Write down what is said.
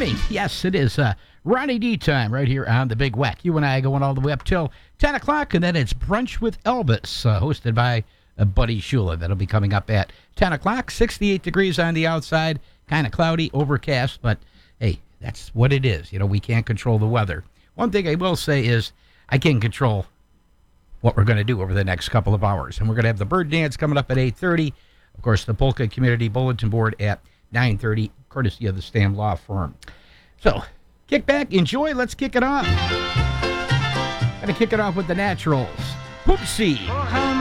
morning. Yes, it is Ronnie D time right here on the Big Whack. You and I going all the way up till 10 o'clock, and then it's Brunch with Elvis, hosted by Buddy Shula. That'll be coming up at 10 o'clock. 68 degrees on the outside, kind of cloudy, overcast, but hey, that's what it is. You know, we can't control the weather. One thing I will say is I can control what we're going to do over the next couple of hours. And we're going to have the bird dance coming up at 8:30. Of course, the Polka Community Bulletin Board at 9:30, courtesy of the Stam Law Firm. So, kick back, enjoy, let's kick it off. Going to kick it off with the Naturals. Poopsie.